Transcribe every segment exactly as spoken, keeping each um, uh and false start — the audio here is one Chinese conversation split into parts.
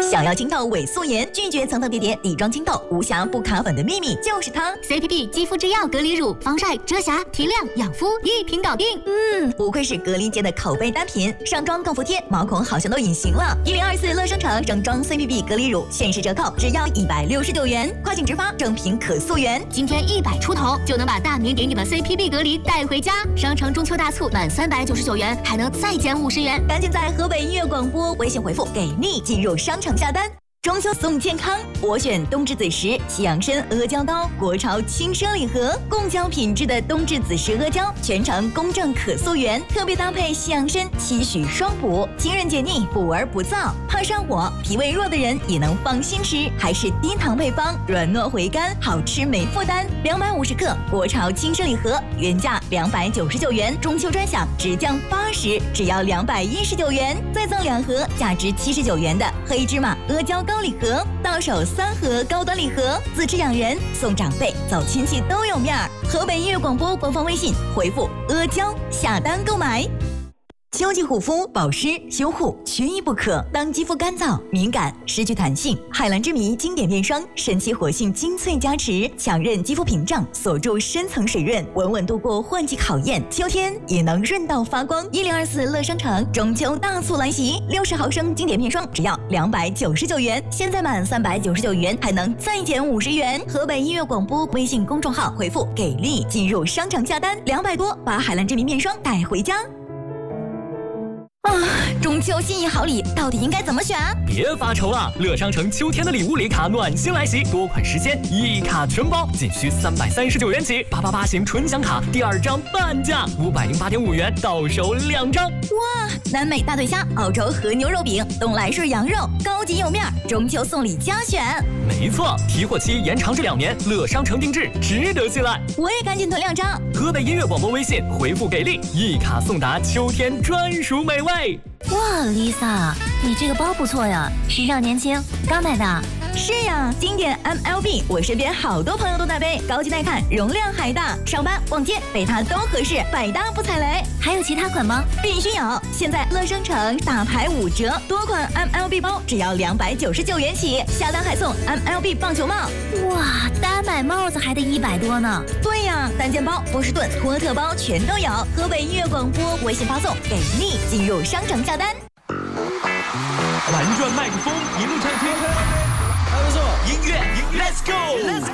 想要清透伪素颜，拒绝层层叠叠底妆清透，无瑕不卡粉的秘密就是它 C P B 肌肤之钥隔离乳，防晒、遮瑕、提亮、养肤，一瓶搞定。 嗯，不愧是隔离界的口碑单品，上妆更服帖，毛孔好像都隐形了。一零二四乐商城整装 C P B 隔离乳限时折扣，只要一百六十九元，跨境直发，正品可溯源。 今天一百出头就能把大明给你的 C P B 隔离带回家。商城中秋大促，满三百九十九元还能再减五十元， 赶紧在河北音乐广播微信回复给力进入商城下单。中秋送健康，我选冬至子时西洋参阿胶糕，国潮轻奢礼盒，贡胶品质的冬至子时阿胶，全程公正可溯源，特别搭配西洋参，期许双补，清润解腻，补而不燥，怕上火、脾胃弱的人也能放心吃，还是低糖配方，软糯回甘，好吃没负担。两百五十克国潮轻奢礼盒，原价两百九十九元，中秋专享直降八十，只要两百一十九元，再赠两盒价值七十九元的黑芝麻阿胶糕礼盒，到手三盒高端礼盒，自吃养人，送长辈，走亲戚都有面儿。河北音乐广播官方微信回复阿胶下单购买。秋季护肤保湿修护缺一不可。当肌肤干燥、敏感、失去弹性，海蓝之谜经典面霜神奇活性精粹加持，强韧肌肤屏障，锁住深层水润，稳稳度过换季考验。秋天也能润到发光。一零二四乐商城中秋大促来袭，六十毫升经典面霜只要两百九十九元，现在满三百九十九元还能再减五十元。河北音乐广播微信公众号回复给力进入商城下单，两百多把海蓝之谜面霜带回家。啊，中秋心意好礼到底应该怎么选？ 别发愁了，乐商城秋天的礼物礼卡暖心来袭，多款时间一卡全包，仅需三百三十九元起。八八八型纯享卡第二张半价，五百零八点五元到手两张。 哇，南美大对虾、澳洲和牛肉饼、东来顺羊肉，高级有面，中秋送礼加选。 没错，提货期延长至两年，乐商城定制，值得信赖。 我也赶紧囤两张。 河北音乐广播微信回复给力，一卡送达秋天专属美味。 哇 ，Lisa， 你这个包不错呀，时尚年轻，刚买的。 是呀，经典 M L B， 我身边好多朋友都在背，高级耐看，容量还大，上班逛街背它都合适，百搭不踩雷。 还有其他款吗？ 必须有！现在乐商城大牌五折，多款 M L B 包只要两百九十九元起，下单还送 M L B 棒球帽。 哇，单买帽子还得一百多呢。 对呀，单肩包、波士顿、托特包全都有。河北音乐广播微信发送给力进入商城下单。 玩转麦克风，一路畅听。还不错，音乐，Let's go，Let's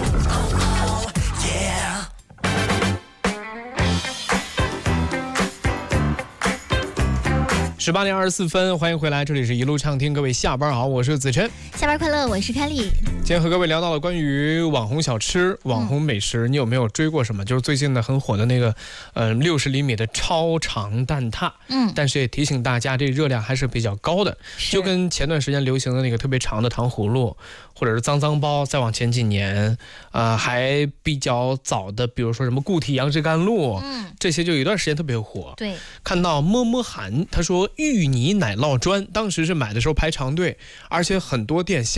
go。Yeah。 十八点二十四分，欢迎回来，这里是一路畅听，各位下班好，我是子琛。 下班快乐，我是凯莉。 今天和各位聊到了关于网红小吃、网红美食，嗯、你有没有追过什么？就是最近呢很火的那个，呃，六十厘米的超长蛋挞。嗯，但是也提醒大家，这热量还是比较高的，就跟前段时间流行的那个特别长的糖葫芦，或者是脏脏包，再往前几年，呃，还比较早的，比如说什么固体杨枝甘露，嗯，这些就有一段时间特别火。 对， 看到么么涵他说芋泥奶酪砖，当时是买的时候排长队，而且很多店